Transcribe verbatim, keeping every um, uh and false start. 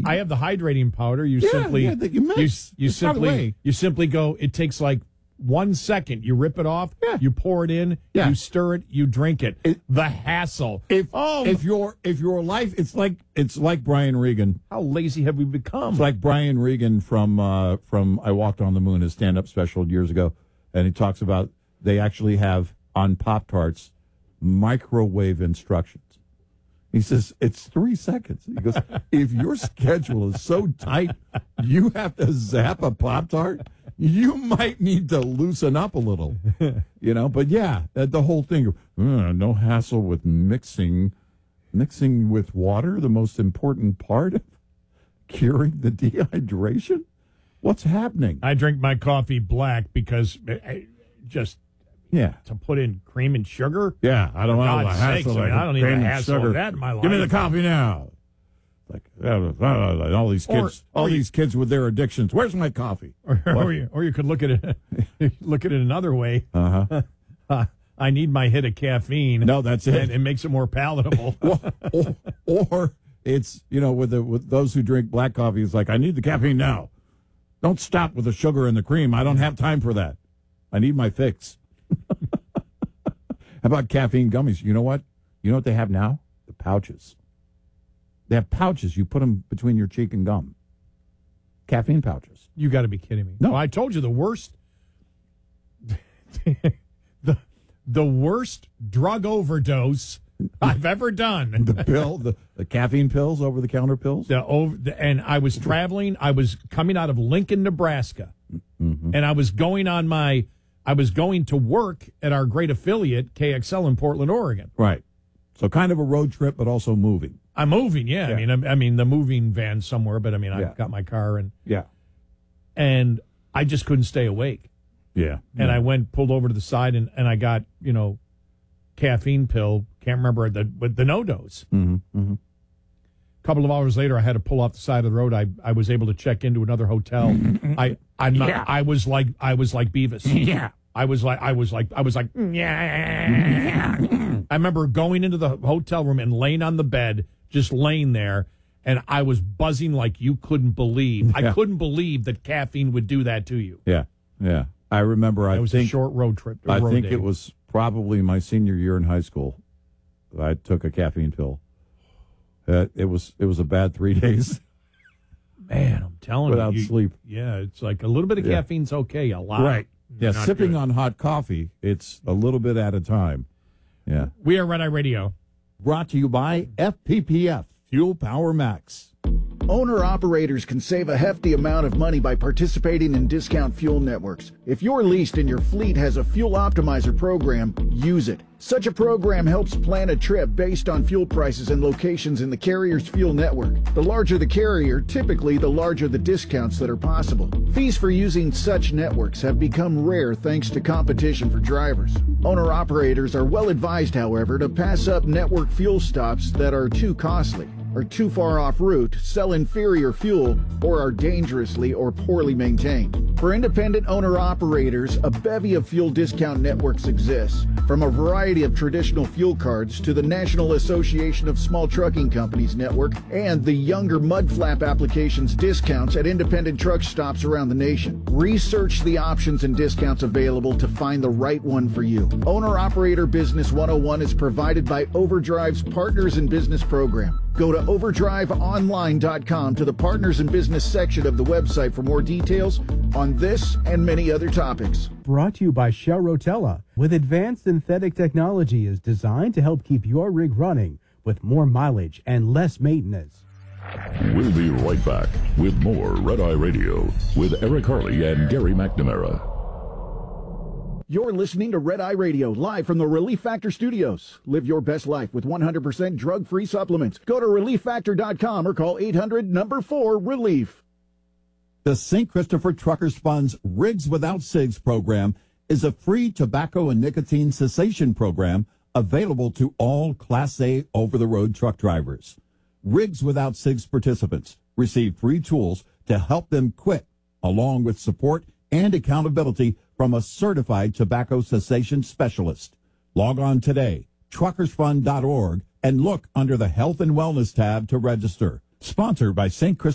I have the hydrating powder. You Yeah, simply yeah, that you mix. you, you It's by the simply way. you simply go. It takes like one second. You rip it off. Yeah. You pour it in. Yeah. You stir it. You drink it. It- the hassle. If oh, if your if your life, it's like it's like Brian Regan. how lazy have we become? It's like Brian Regan from uh, from I Walked on the Moon, his stand up special years ago, and he talks about they actually have on Pop-Tarts microwave instructions. He says it's three seconds. He goes, if your schedule is so tight, you have to zap a Pop-Tart, you might need to loosen up a little, you know. But yeah, the, the whole thing, uh, no hassle with mixing, mixing with water, the most important part of curing the dehydration. What's happening? I drink my coffee black because I, I just Yeah. to put in cream and sugar. Yeah, I don't For want the God's hassle. sakes, I mean, of I don't need the cream and hassle of sugar. that in my life. Give me the coffee now. Like uh, uh, all these kids, Or- all or you- these kids with their addictions. Where's my coffee? Or, or, you, or you could look at it look at it another way. Uh huh. Uh, I need my hit of caffeine. No, that's it. And it makes it more palatable. or, or, or it's you know with the with those who drink black coffee, it's like I need the caffeine now. Don't stop with the sugar and the cream. I don't have time for that. I need my fix. How about caffeine gummies? You know what? You know what they have now? The pouches. They have pouches. You put them between your cheek and gum. Caffeine pouches. You got to be kidding me. No. Well, I told you the worst the the worst drug overdose I've ever done. The pill, the, the caffeine pills, over the counter pills. The over the, and I was traveling. I was coming out of Lincoln, Nebraska, Mm-hmm. and I was going on my. I was going to work at our great affiliate K X L in Portland, Oregon. Right. So kind of a road trip, but also moving. I'm moving, yeah. Yeah. I mean, I'm, I mean, the moving van somewhere, but I mean, I've Yeah. got my car, and Yeah. and I just couldn't stay awake. Yeah. And I went, pulled over to the side, and, and I got, you know, caffeine pill. Can't remember the but the no dose. Mm-hmm. Mm-hmm. A couple of hours later, I had to pull off the side of the road. I, I was able to check into another hotel. I I'm not, Yeah. I was like I was like Beavis. Yeah. I was like I was like I was like yeah. I remember going into the hotel room and laying on the bed, just laying there, and I was buzzing like you couldn't believe. I Yeah. couldn't believe that caffeine would do that to you. Yeah. Yeah. I remember. I It was think a short road trip. I road think day. it was probably my senior year in high school. I took a caffeine pill. Uh, it was it was a bad three days Man, I'm telling without you. you- sleep. Yeah, it's like a little bit of Yeah. caffeine's okay. A lot. Yeah, not sipping good. on hot coffee, it's a little bit at a time. Yeah. We are Red Eye Radio. Brought to you by F P P F, Fuel Power Max. Owner-operators can save a hefty amount of money by participating in discount fuel networks. If you're leased and your fleet has a fuel optimizer program, use it. Such a program helps plan a trip based on fuel prices and locations in the carrier's fuel network. The larger the carrier, typically the larger the discounts that are possible. Fees for using such networks have become rare thanks to competition for drivers. Owner-operators are well advised, however, to pass up network fuel stops that are too costly, are too far off route, sell inferior fuel, or are dangerously or poorly maintained. For independent owner-operators, a bevy of fuel discount networks exists, from a variety of traditional fuel cards to the National Association of Small Trucking Companies network and the younger mudflap applications discounts at independent truck stops around the nation. Research the options and discounts available to find the right one for you. Owner-Operator Business one oh one is provided by Overdrive's Partners in Business program. Go to overdrive online dot com to the Partners in Business section of the website for more details on this and many other topics. Brought to you by Shell Rotella, with advanced synthetic technology is designed to help keep your rig running with more mileage and less maintenance. We'll be right back with more Red Eye Radio with Eric Harley and Gary McNamara. You're listening to Red Eye Radio, live from the Relief Factor Studios. Live your best life with one hundred percent drug-free supplements. Go to relief factor dot com or call eight hundred number four relief. The Saint Christopher Truckers Fund's Rigs Without Cigs program is a free tobacco and nicotine cessation program available to all Class A over-the-road truck drivers. Rigs Without Cigs participants receive free tools to help them quit, along with support and accountability from a certified tobacco cessation specialist. Log on today, truckers fund dot org, and look under the Health and Wellness tab to register. Sponsored by Saint Christopher